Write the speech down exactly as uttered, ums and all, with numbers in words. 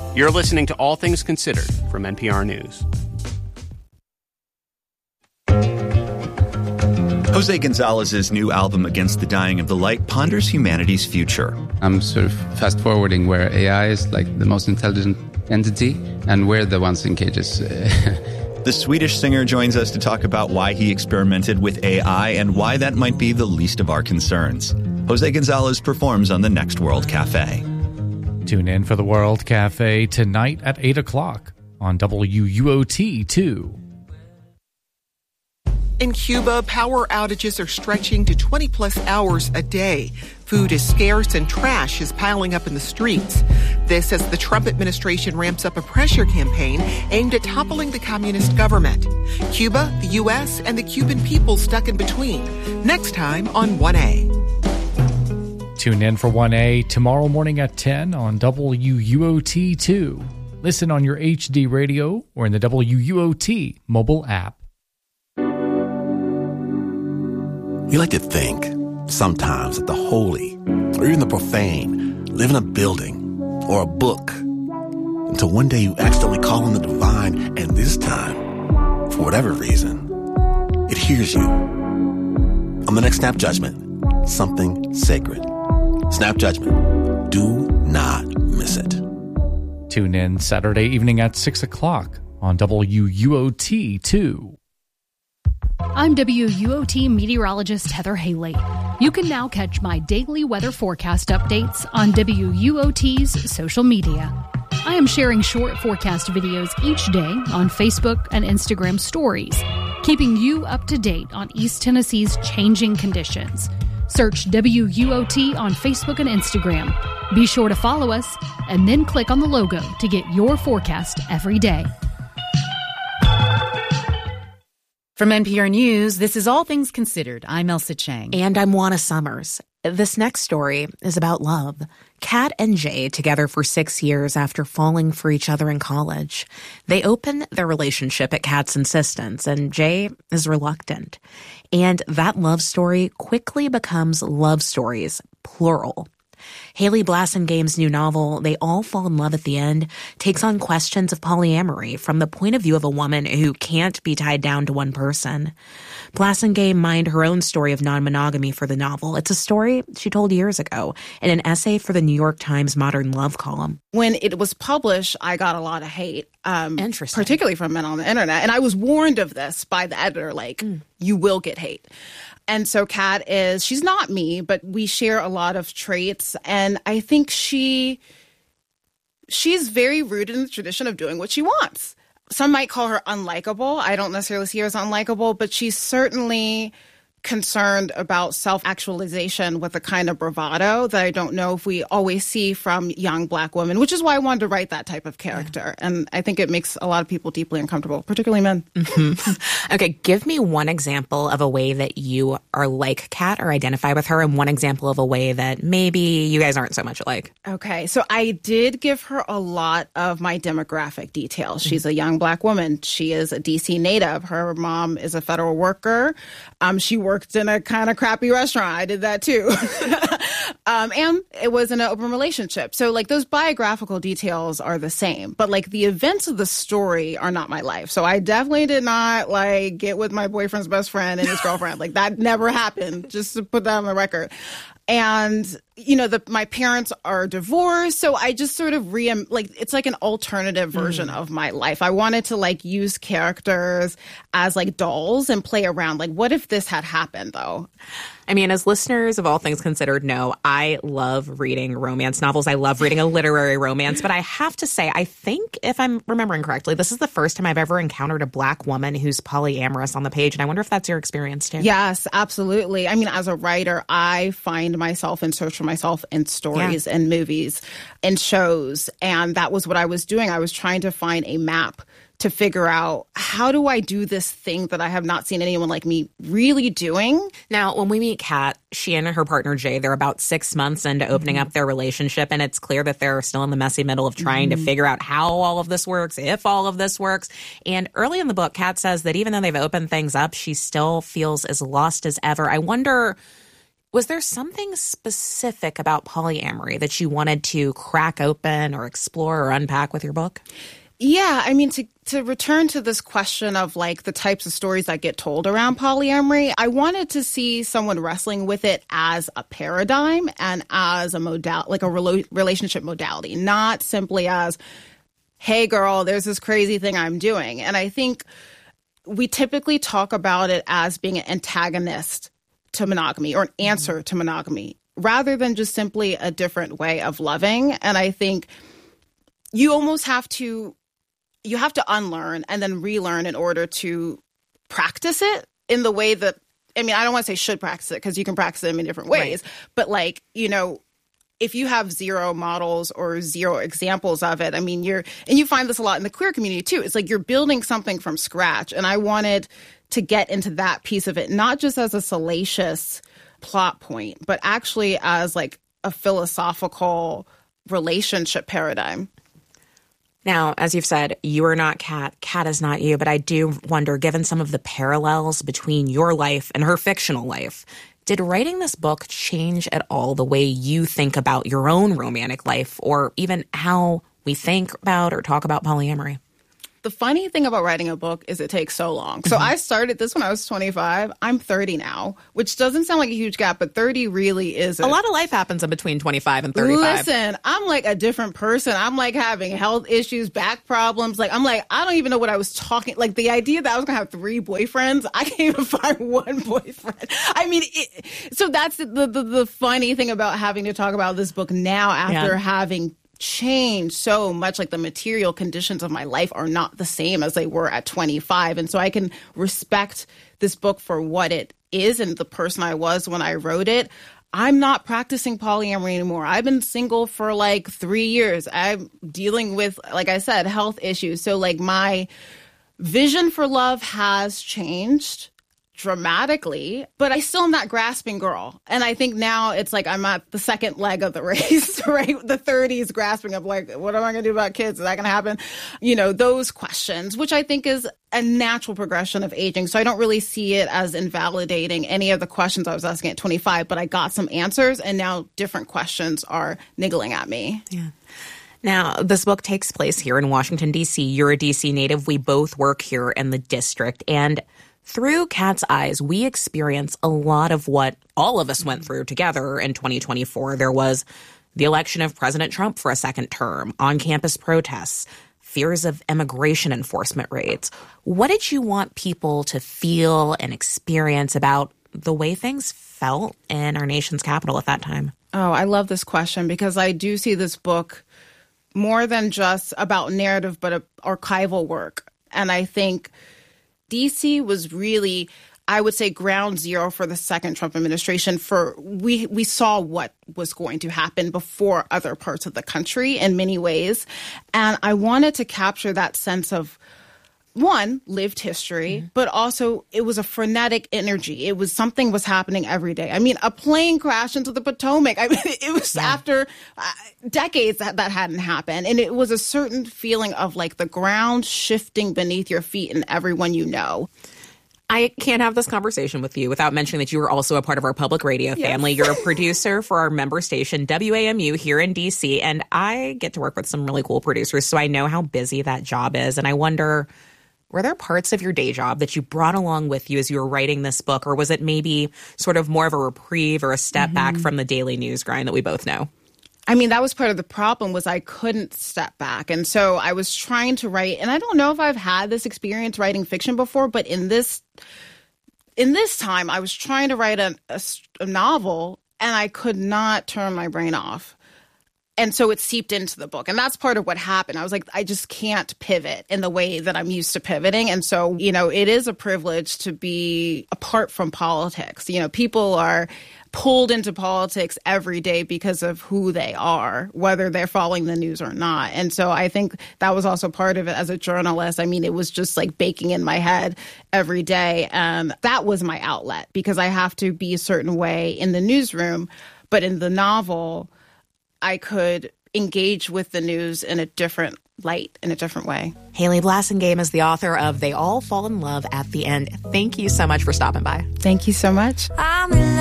You're listening to All Things Considered from N P R News. Jose Gonzalez's new album, Against the Dying of the Light, ponders humanity's future. I'm sort of fast-forwarding where A I is like the most intelligent entity, and we're the ones in cages. The Swedish singer joins us to talk about why he experimented with A I and why that might be the least of our concerns. Jose Gonzalez performs on the next World Cafe. Tune in for the World Cafe tonight at eight o'clock on W U O T two. In Cuba, power outages are stretching to twenty plus hours a day. Food is scarce and trash is piling up in the streets. This as the Trump administration ramps up a pressure campaign aimed at toppling the communist government. Cuba, the U S, and the Cuban people stuck in between. Next time on one A. Tune in for one A tomorrow morning at ten on W U O T two. Listen on your H D radio or in the W U O T mobile app. We like to think, sometimes, that the holy, or even the profane, live in a building or a book, until one day you accidentally call on the divine, and this time, for whatever reason, it hears you. On the next Snap Judgment, something sacred. Snap Judgment. Do not miss it. Tune in Saturday evening at six o'clock on W U O T two. I'm W U O T meteorologist Heather Haley. You can now catch my daily weather forecast updates on W U O T's social media. I am sharing short forecast videos each day on Facebook and Instagram stories, keeping you up to date on East Tennessee's changing conditions. Search W U O T on Facebook and Instagram. Be sure to follow us and then click on the logo to get your forecast every day. From N P R News, this is All Things Considered. I'm Elsa Chang. And I'm Juana Summers. This next story is about love. Kat and Jay together for six years after falling for each other in college. They open their relationship at Kat's insistence, and Jay is reluctant. And that love story quickly becomes love stories, plural. Haley Blassingame's new novel, They All Fall in Love at the End, takes on questions of polyamory from the point of view of a woman who can't be tied down to one person. Blassingame mined her own story of non-monogamy for the novel. It's a story she told years ago in an essay for the New York Times Modern Love column. When it was published, I got a lot of hate, um, Interesting. particularly from men on the internet. And I was warned of this by the editor, like, mm. you will get hate. And so Kat is, she's not me, but we share a lot of traits. And I think she, she's very rooted in the tradition of doing what she wants. Some might call her unlikable. I don't necessarily see her as unlikable, but she's certainly concerned about self-actualization with a kind of bravado that I don't know if we always see from young Black women, which is why I wanted to write that type of character. Yeah. And I think it makes a lot of people deeply uncomfortable, particularly men. Mm-hmm. Okay, give me one example of a way that you are like Kat or identify with her, and one example of a way that maybe you guys aren't so much alike. Okay, so I did give her a lot of my demographic details. She's a young Black woman. She is a D C native. Her mom is a federal worker. Um, she worked in a kind of crappy restaurant. I did that too. um, and it was in an open relationship. So like those biographical details are the same, but like the events of the story are not my life. So I definitely did not like get with my boyfriend's best friend and his girlfriend. Like that never happened, just to put that on the record. And, you know, the, my parents are divorced. So I just sort of re like it's like an alternative version mm. of my life. I wanted to like use characters as like dolls and play around. Like, what if this had happened, though? I mean, as listeners of All Things Considered know, I love reading romance novels. I love reading a literary romance. But I have to say, I think, if I'm remembering correctly, this is the first time I've ever encountered a Black woman who's polyamorous on the page. And I wonder if that's your experience, too. Yes, absolutely. I mean, as a writer, I find myself and search for myself in stories yeah. and movies and shows. And that was what I was doing. I was trying to find a map to figure out, how do I do this thing that I have not seen anyone like me really doing? Now, when we meet Kat, she and her partner Jay, they're about six months into opening mm-hmm. up their relationship, and it's clear that they're still in the messy middle of trying mm-hmm. to figure out how all of this works, if all of this works. And early in the book, Kat says that even though they've opened things up, she still feels as lost as ever. I wonder, Was there something specific about polyamory that you wanted to crack open or explore or unpack with your book? Yeah, I mean, to to return to this question of like the types of stories that get told around polyamory, I wanted to see someone wrestling with it as a paradigm and as a modal, like a relo- relationship modality, not simply as, hey, girl, there's this crazy thing I'm doing. And I think we typically talk about it as being an antagonist to monogamy or an answer mm-hmm. to monogamy, rather than just simply a different way of loving. And I think you almost have to you have to unlearn and then relearn in order to practice it in the way that, I mean, I don't want to say should practice it because you can practice it in many different ways, right. But like, you know, if you have zero models or zero examples of it, I mean, you're, and you find this a lot in the queer community too. It's like you're building something from scratch. And I wanted to get into that piece of it, not just as a salacious plot point, but actually as like a philosophical relationship paradigm. Now, as you've said, you are not Kat. Kat is not you. But I do wonder, given some of the parallels between your life and her fictional life, did writing this book change at all the way you think about your own romantic life or even how we think about or talk about polyamory? The funny thing about writing a book is it takes so long. So mm-hmm. I started this when I was twenty-five. I'm thirty now, which doesn't sound like a huge gap, but thirty really is. A, a lot of life happens in between twenty-five and thirty-five. Listen, I'm like a different person. I'm like having health issues, back problems. Like, I'm like, I don't even know what I was talking. Like the idea that I was going to have three boyfriends, I can't even find one boyfriend. I mean, it, so that's the, the, the funny thing about having to talk about this book now after yeah. having changed so much. Like the material conditions of my life are not the same as they were at twenty-five. And so I can respect this book for what it is and the person I was when I wrote it. I'm not practicing polyamory anymore. I've been single for like three years. I'm dealing with, like I said, health issues. So like my vision for love has changed dramatically, but I still am that grasping girl. And I think now it's like I'm at the second leg of the race, right? The thirties grasping of like, what am I going to do about kids? Is that going to happen? You know, those questions, which I think is a natural progression of aging. So I don't really see it as invalidating any of the questions I was asking at twenty-five, but I got some answers and now different questions are niggling at me. Yeah. Now, this book takes place here in Washington, D C. You're a D C native. We both work here in the district. And through Kat's eyes, we experience a lot of what all of us went through together in twenty twenty-four. There was the election of President Trump for a second term, on-campus protests, fears of immigration enforcement raids. What did you want people to feel and experience about the way things felt in our nation's capital at that time? Oh, I love this question because I do see this book more than just about narrative, but archival work. And I think D C was really, I would say, ground zero for the second Trump administration. For we we saw what was going to happen before other parts of the country in many ways. And I wanted to capture that sense of, one, lived history, mm-hmm. but also it was a frenetic energy. It was something was happening every day. I mean, a plane crashed into the Potomac. I mean, it was yeah. after uh, decades that that hadn't happened. And it was a certain feeling of like the ground shifting beneath your feet and everyone you know. I can't have this conversation with you without mentioning that you are also a part of our public radio yes. family. You're a producer for our member station, W A M U, here in D C. And I get to work with some really cool producers, so I know how busy that job is. And I wonder, were there parts of your day job that you brought along with you as you were writing this book, or was it maybe sort of more of a reprieve or a step mm-hmm. back from the daily news grind that we both know? I mean, that was part of the problem was I couldn't step back. And so I was trying to write, and I don't know if I've had this experience writing fiction before, but in this in this time, I was trying to write a, a, a novel, and I could not turn my brain off. And so it seeped into the book. And that's part of what happened. I was like, I just can't pivot in the way that I'm used to pivoting. And so, you know, it is a privilege to be apart from politics. You know, people are pulled into politics every day because of who they are, whether they're following the news or not. And so I think that was also part of it as a journalist. I mean, it was just like baking in my head every day. And that was my outlet because I have to be a certain way in the newsroom. But in the novel, I could engage with the news in a different light, in a different way. Haley Blassingame is the author of They All Fall in Love at the End. Thank you so much for stopping by. Thank you so much. I'm in